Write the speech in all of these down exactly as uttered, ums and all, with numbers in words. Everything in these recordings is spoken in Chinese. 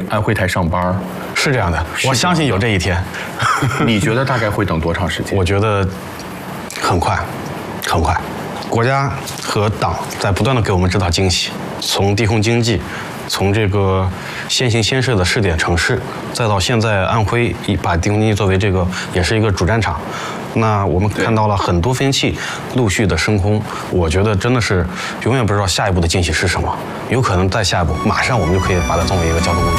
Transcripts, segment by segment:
安徽台上班。 是这样的，我相信有这一天。 你觉得大概会等多长时间？ 我觉得很快，很快。国家和党在不断的给我们制造惊喜，从低空经济，从这个先行先试的试点城市，再到现在安徽把低空经济作为这个也是一个主战场。那我们看到了很多飞行器陆续的升空，我觉得真的是永远不知道下一步的惊喜是什么，有可能在下一步马上我们就可以把它作为一个交通工具。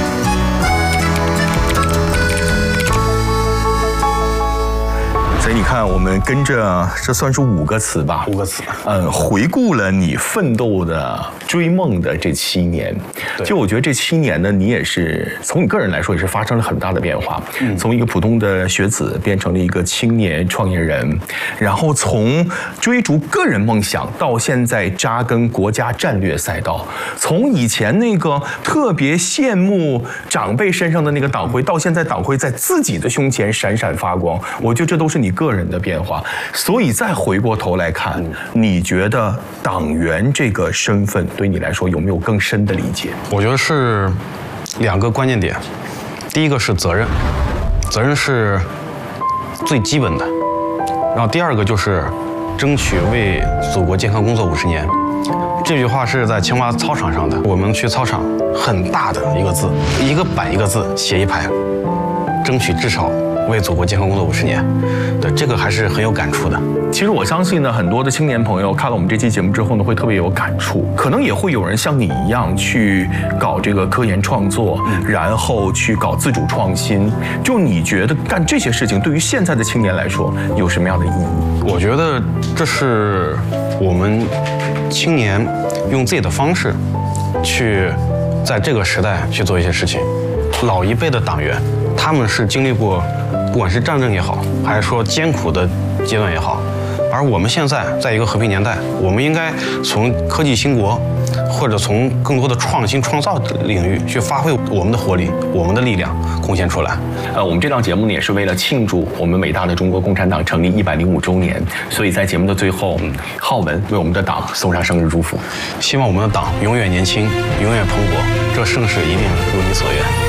所以你看，我们跟着这算是五个词吧， 五个词， 嗯，回顾了你奋斗的、追梦的这七年。就我觉得这七年呢，你也是从你个人来说也是发生了很大的变化，嗯、从一个普通的学子变成了一个青年创业人，然后从追逐个人梦想到现在扎根国家战略赛道，从以前那个特别羡慕长辈身上的那个党徽，到现在党徽在自己的胸前闪闪发光。我觉得这都是你个人的变化。所以再回过头来看，你觉得党员这个身份对你来说有没有更深的理解？ 我觉得是两个关键点，第一个是责任，责任是最基本的，然后第二个就是争取为祖国健康工作五十年。这句话是在清华操场上的，我们去操场，很大的一个字，一个板一个字写一排，争取至少为祖国健康工作五十年。对，这个还是很有感触的。 其实我相信呢，很多的青年朋友看了我们这期节目之后呢，会特别有感触。可能也会有人像你一样去搞这个科研创作，然后去搞自主创新。就你觉得干这些事情对于现在的青年来说有什么样的意义？ 我觉得这是我们青年用自己的方式去在这个时代去做一些事情。老一辈的党员，他们是经历过不管是战争也好，还是说艰苦的阶段也好，而我们现在在一个和平年代，我们应该从科技兴国，或者从更多的创新创造领域去发挥我们的活力、我们的力量，贡献出来。 呃，我们这档节目呢，也是为了庆祝我们伟大的中国共产党成立一百零五周年，所以在节目的最后，浩文为我们的党送上生日祝福， 希望我们的党永远年轻，永远蓬勃，这盛世一定如你所愿。